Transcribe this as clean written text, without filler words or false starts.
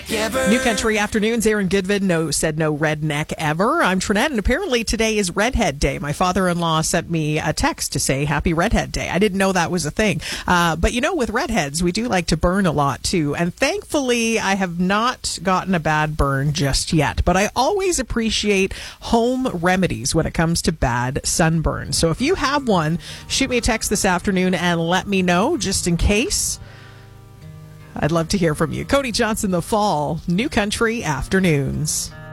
redneck ever. New Country Afternoons, Aaron Goodvin said no redneck ever. I'm Trinette, and apparently today is Redhead Day. My father-in-law sent me a text to say Happy Redhead Day. I didn't know that was a thing. But with redheads, we do like to burn a lot too. And thankfully, I have not gotten a bad burn just yet. But I always appreciate home remedies when it comes to bad sunburn. So if you have one, shoot me a text this afternoon and let me know just in case. I'd love to hear from you. Cody Johnson, The Fall, New Country Afternoons.